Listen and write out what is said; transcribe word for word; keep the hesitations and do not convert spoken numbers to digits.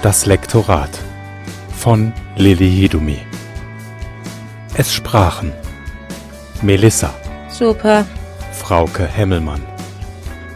Das Lektorat von Lilli Hidumi. Es sprachen Melissa, Super, Frauke Hemmelmann,